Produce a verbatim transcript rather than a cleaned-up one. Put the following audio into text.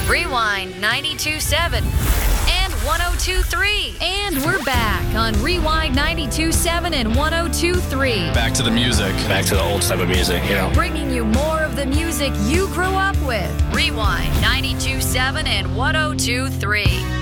Rewind ninety-two point seven and one oh two point three. And we're back on Rewind ninety-two point seven and one oh two point three. Back to the music. Back to the old type of music, you know. Bringing you more of the music you grew up with. Rewind ninety-two point seven and one oh two point three.